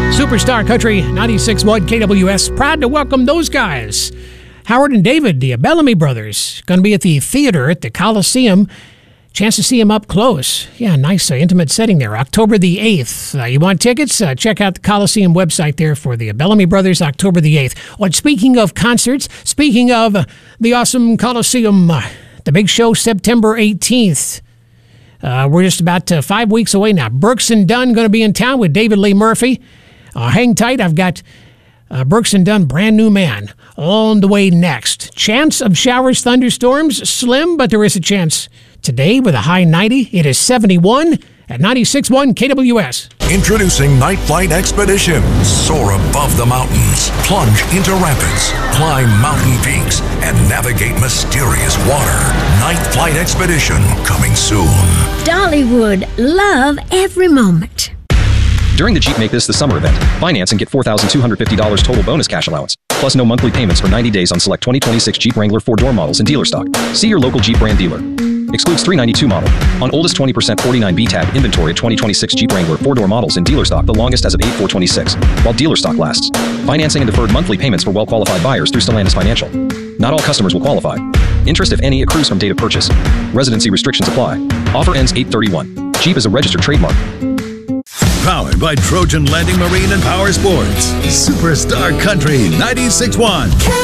Superstar Country 96.1 KWS. Proud to welcome those guys. Howard and David, the Bellamy Brothers, going to be at the theater at the Coliseum. Chance to see them up close. Yeah, nice intimate setting there. October the 8th. You want tickets? Check out the Coliseum website there for the Bellamy Brothers, October the 8th. Well, speaking of concerts, speaking of the awesome Coliseum, the big show September 18th. We're just about 5 weeks away now. Brooks and Dunn going to be in town with David Lee Murphy. Hang tight. I've got Brooks and Dunn, Brand New Man, on the way next. Chance of showers, thunderstorms, slim, but there is a chance. Today, with a high 90, it is 71 at 96.1 KWS. Introducing Night Flight Expedition. Soar above the mountains, plunge into rapids, climb mountain peaks, and navigate mysterious water. Night Flight Expedition, coming soon. Dollywood, love every moment. During the Jeep Make This the Summer event, finance and get $4,250 total bonus cash allowance, plus no monthly payments for 90 days on select 2026 Jeep Wrangler 4-door models in dealer stock. See your local Jeep brand dealer. Excludes 392 model. On oldest 20% 49B tag inventory of 2026 Jeep Wrangler 4-door models in dealer stock, the longest as of 8/4/26, while dealer stock lasts. Financing and deferred monthly payments for well-qualified buyers through Stellantis Financial. Not all customers will qualify. Interest, if any, accrues from date of purchase. Residency restrictions apply. Offer ends 8/31. Jeep is a registered trademark. Powered by Trojan Landing Marine and Power Sports. Superstar Country 96.1.